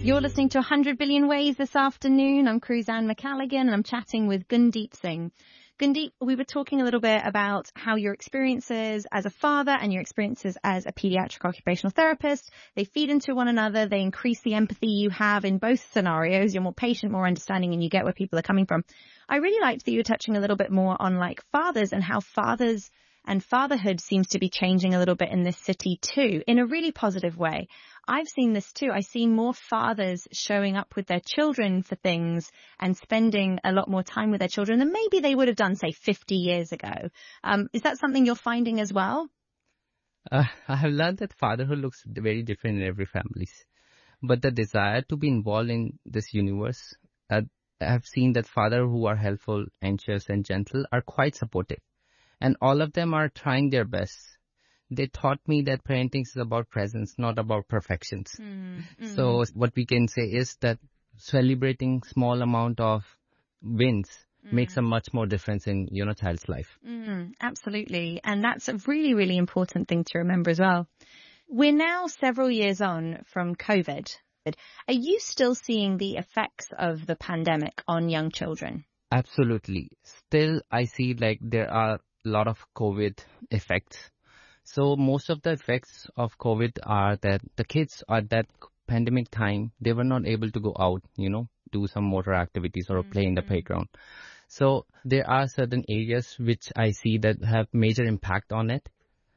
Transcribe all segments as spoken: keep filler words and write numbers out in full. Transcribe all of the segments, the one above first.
You're listening to one hundred billion Ways this afternoon. I'm Cruzanne McCalligan and I'm chatting with Gundeep Singh. Gundeep, we were talking a little bit about how your experiences as a father and your experiences as a pediatric occupational therapist, they feed into one another. They increase the empathy you have in both scenarios. You're more patient, more understanding, and you get where people are coming from. I really liked that you were touching a little bit more on like fathers and how fathers and fatherhood seems to be changing a little bit in this city too, in a really positive way. I've seen this too. I see more fathers showing up with their children for things and spending a lot more time with their children than maybe they would have done, say, fifty years ago. Um, is that something you're finding as well? Uh, I have learned that fatherhood looks very different in every family. But the desire to be involved in this universe, uh, I have seen that fathers who are helpful, anxious, and gentle are quite supportive. And all of them are trying their best. They taught me that parenting is about presence, not about perfections. Mm-hmm. So what we can say is that celebrating small amount of wins mm. makes a much more difference in, you know, child's life. Mm, absolutely. And that's a really, really important thing to remember as well. We're now several years on from COVID. Are you still seeing the effects of the pandemic on young children? Absolutely. Still, I see like there are a lot of COVID effects. So most of the effects of COVID are that the kids at that pandemic time, they were not able to go out, you know, do some motor activities or mm-hmm. play in the playground. So there are certain areas which I see that have major impact on it.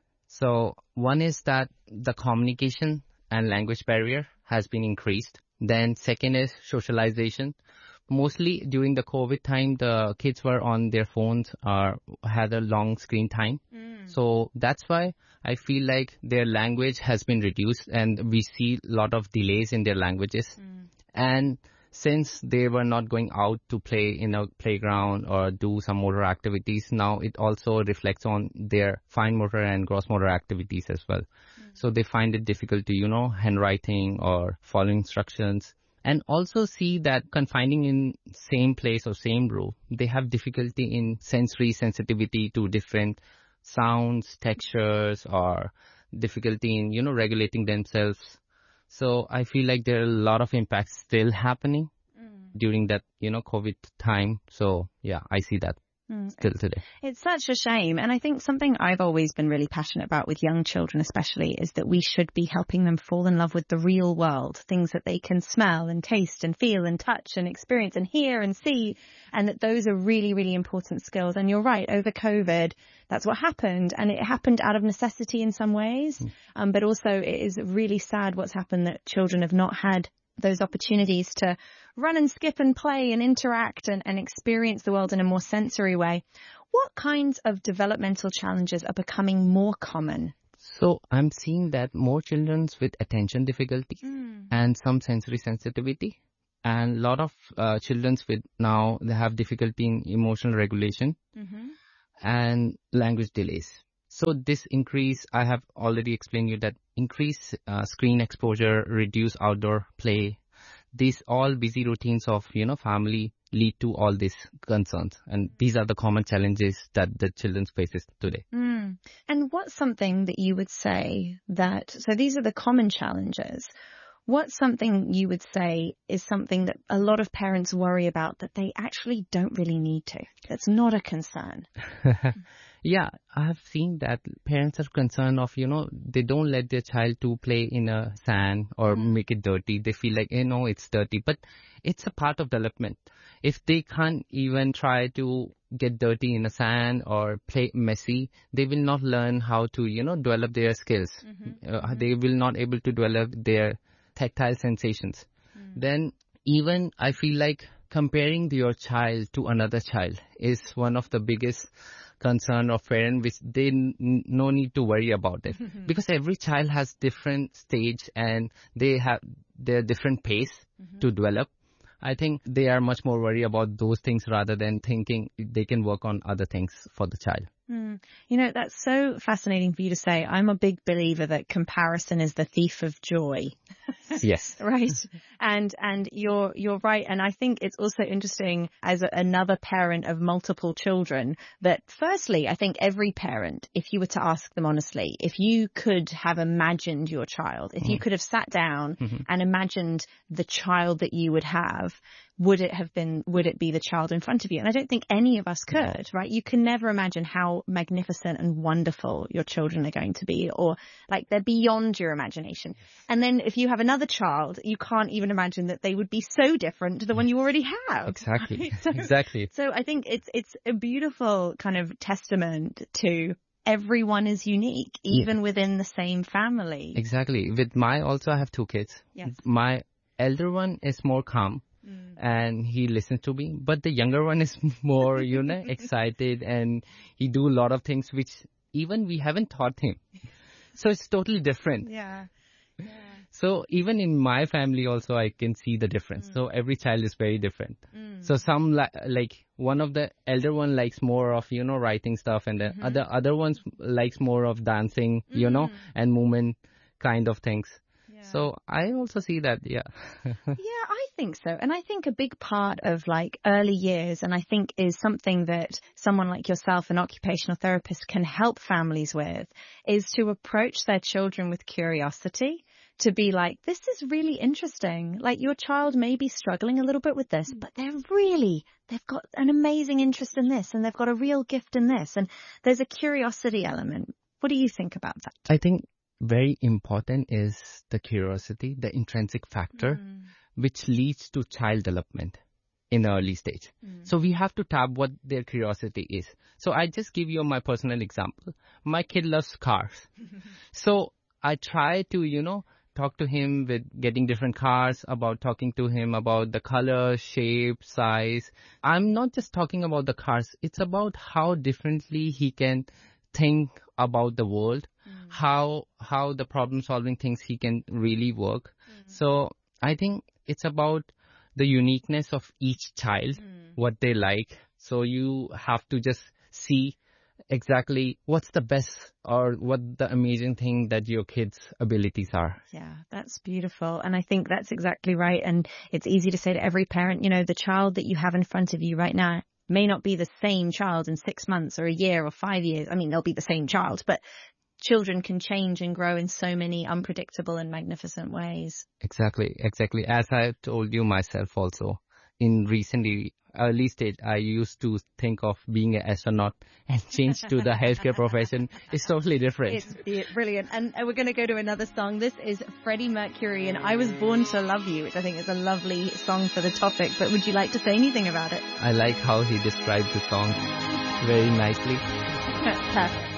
So one is that the communication and language barrier has been increased. Then second is socialization. Mostly during the COVID time, the kids were on their phones or had a long screen time. Mm. So that's why I feel like their language has been reduced and we see a lot of delays in their languages. Mm. And since they were not going out to play in a playground or do some motor activities, now it also reflects on their fine motor and gross motor activities as well. Mm. So they find it difficult to, you know, handwriting or following instructions. And also see that confining in same place or same room, they have difficulty in sensory sensitivity to different sounds, textures, or difficulty in, you know, regulating themselves. So I feel like there are a lot of impacts still happening mm. during that, you know, COVID time. So yeah, I see that. Mm. Still today. It's such a shame. And I think something I've always been really passionate about with young children especially is that we should be helping them fall in love with the real world, things that they can smell and taste and feel and touch and experience and hear and see, and that those are really, really important skills. And you're right, over COVID, that's what happened. And it happened out of necessity in some ways. Mm. Um, but also it is really sad what's happened that children have not had those opportunities to run and skip and play and interact and, and experience the world in a more sensory way. What kinds of developmental challenges are becoming more common? So I'm seeing that more children with attention difficulties mm. and some sensory sensitivity, and a lot of uh, children with now they have difficulty in emotional regulation mm-hmm. and language delays. So this increase, I have already explained you that increase uh, screen exposure, reduce outdoor play, these all busy routines of, you know, family lead to all these concerns. And these are the common challenges that the children faces today. Mm. And what's something that you would say that, so these are the common challenges. What's something you would say is something that a lot of parents worry about that they actually don't really need to? That's not a concern. Yeah, I have seen that parents are concerned of, you know, they don't let their child to play in a sand or mm. make it dirty. They feel like, you know, it's dirty, but it's a part of development. If they can't even try to get dirty in a sand or play messy, they will not learn how to, you know, develop their skills. Mm-hmm. Uh, mm-hmm. They will not able to develop their tactile sensations. Mm. Then even I feel like comparing your child to another child is one of the biggest concern of parents, which they n- no need to worry about it because every child has different stage and they have their different pace mm-hmm. to develop. I think they are much more worried about those things rather than thinking they can work on other things for the child. Mm. You know, that's so fascinating for you to say. I'm a big believer that comparison is the thief of joy. Yes. Right. And, and you're, you're right. And I think it's also interesting as a, another parent of multiple children that firstly, I think every parent, if you were to ask them honestly, if you could have imagined your child, if you could have sat down Mm-hmm. and imagined the child that you would have, would it have been, would it be the child in front of you? And I don't think any of us could, right? You can never imagine how magnificent and wonderful your children are going to be, or like they're beyond your imagination. And then if you have another child, you can't even imagine that they would be so different to the one you already have. Exactly. Right? So, Exactly. so I think it's, it's a beautiful kind of testament to everyone is unique, even yeah. within the same family. Exactly. With my, also I have two kids. Yes. My elder one is more calm. Mm. And he listens to me, but the younger one is more, you know, excited, and he do a lot of things which even we haven't taught him. So it's totally different. Yeah. Yeah. So even in my family also I can see the difference. Mm. So every child is very different. Mm. So some li- like one of the elder one likes more of, you know, writing stuff, and the mm-hmm. other other ones likes more of dancing, mm. you know, and movement kind of things. So I also see that, yeah. Yeah, I think so. And I think a big part of like early years, and I think is something that someone like yourself, an occupational therapist, can help families with, is to approach their children with curiosity, to be like, this is really interesting. Like your child may be struggling a little bit with this, but they're really, they've got an amazing interest in this, and they've got a real gift in this. And there's a curiosity element. What do you think about that? I think very important is the curiosity, the intrinsic factor, mm. which leads to child development in the early stage. Mm. So we have to tap what their curiosity is. So I just give you my personal example. My kid loves cars. So I try to, you know, talk to him with getting different cars, about talking to him about the color, shape, size. I'm not just talking about the cars. It's about how differently he can think about the world, mm. how how the problem solving things he can really work. Mm. So I think it's about the uniqueness of each child, mm. what they like. So you have to just see exactly what's the best or what the amazing thing that your kids' abilities are. Yeah, that's beautiful. And I think that's exactly right. And it's easy to say to every parent, you know, the child that you have in front of you right now may not be the same child in six months or a year or five years. I mean, they'll be the same child, but children can change and grow in so many unpredictable and magnificent ways. Exactly, exactly. As I told you myself also, in recently early stage, I used to think of being an astronaut and change to the healthcare profession. It's totally different. It's brilliant. And we're going to go to another song. This is Freddie Mercury and I Was Born to Love You, which I think is a lovely song for the topic. But would you like to say anything about it? I like how he described the song very nicely. Perfect.